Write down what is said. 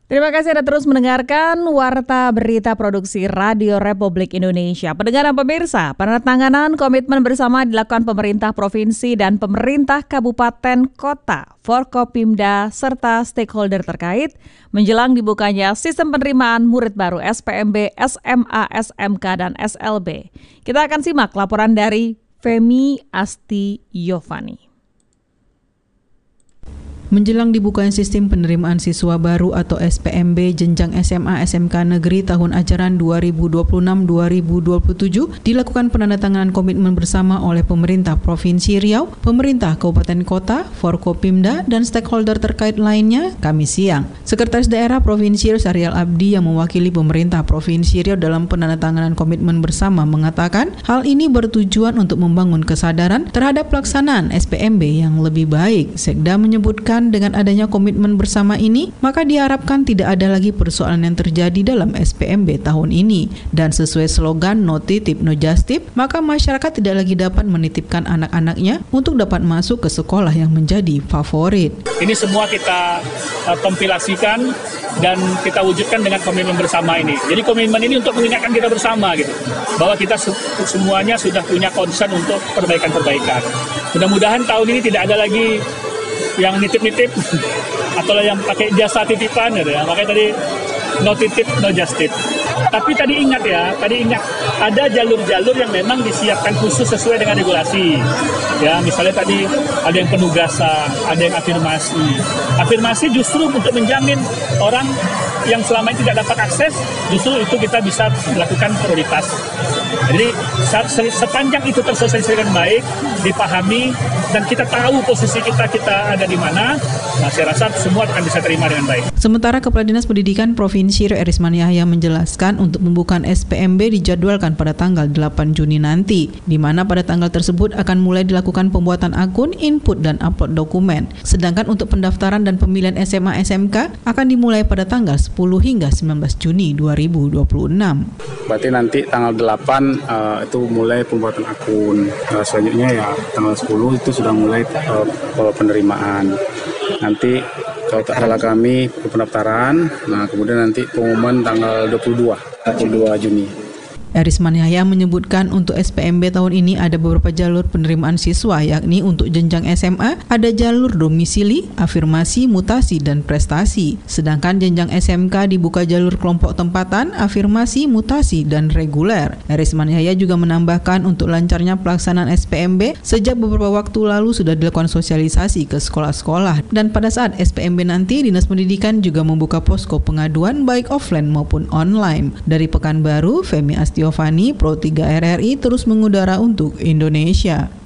Terima kasih Anda terus mendengarkan Warta Berita Produksi Radio Republik Indonesia. Pendengar dan pemirsa, penandatanganan komitmen bersama dilakukan pemerintah provinsi dan pemerintah kabupaten kota, Forkopimda, serta stakeholder terkait menjelang dibukanya sistem penerimaan murid baru SPMB, SMA, SMK, dan SLB. Kita akan simak laporan dari Femi Asti Yovani. Menjelang dibukanya sistem penerimaan siswa baru atau SPMB jenjang SMA SMK Negeri tahun ajaran 2026-2027 dilakukan penandatanganan komitmen bersama oleh pemerintah Provinsi Riau, pemerintah Kabupaten Kota, Forkopimda, dan stakeholder terkait lainnya Kamis siang. Sekretaris Daerah Provinsi Riau Syarial Abdi yang mewakili pemerintah Provinsi Riau dalam penandatanganan komitmen bersama mengatakan hal ini bertujuan untuk membangun kesadaran terhadap pelaksanaan SPMB yang lebih baik. Sekda menyebutkan dengan adanya komitmen bersama ini, maka diharapkan tidak ada lagi persoalan yang terjadi dalam SPMB tahun ini. Dan sesuai slogan No Titip No Justip, maka masyarakat tidak lagi dapat menitipkan anak-anaknya untuk dapat masuk ke sekolah yang menjadi favorit. Ini semua kita kompilasikan dan kita wujudkan dengan komitmen bersama ini. Jadi komitmen ini untuk mengingatkan kita bersama gitu, bahwa kita semuanya sudah punya concern untuk perbaikan-perbaikan. Mudah-mudahan tahun ini tidak ada lagi yang nitip-nitip atau yang pakai jasa titipan gitu ya. Makanya tadi no titip no justip. Tapi tadi ingat ada jalur-jalur yang memang disiapkan khusus sesuai dengan regulasi. Ya, misalnya tadi ada yang penugasan, ada yang afirmasi. Afirmasi justru untuk menjamin orang yang selama ini tidak dapat akses, justru itu kita bisa melakukan prioritas. Jadi sepanjang itu tersosialisasikan baik, dipahami, dan kita tahu posisi kita ada di mana, nah saya rasa semua akan bisa terima dengan baik. Sementara Kepala Dinas Pendidikan Provinsi Riau Erisman Yahya menjelaskan untuk pembukaan SPMB dijadwalkan pada tanggal 8 Juni nanti, di mana pada tanggal tersebut akan mulai dilakukan pembuatan akun, input, dan upload dokumen. Sedangkan untuk pendaftaran dan pemilihan SMA SMK akan dimulai pada tanggal 10 hingga 19 Juni 2026. Berarti nanti tanggal 8 itu mulai pembuatan akun. Selanjutnya ya tanggal 10 itu sudah mulai penerimaan. Nanti kalau tak salah kami pendaftaran, nah kemudian nanti pengumuman tanggal 22 Juni. Erisman Yahya menyebutkan untuk SPMB tahun ini ada beberapa jalur penerimaan siswa, yakni untuk jenjang SMA ada jalur domisili, afirmasi, mutasi, dan prestasi. Sedangkan jenjang SMK dibuka jalur kelompok tempatan, afirmasi, mutasi, dan reguler. Erisman Yahya juga menambahkan untuk lancarnya pelaksanaan SPMB, sejak beberapa waktu lalu sudah dilakukan sosialisasi ke sekolah-sekolah. Dan pada saat SPMB nanti, Dinas Pendidikan juga membuka posko pengaduan baik offline maupun online. Dari Pekanbaru, Femi Asti Yovani, Pro 3 RRI terus mengudara untuk Indonesia.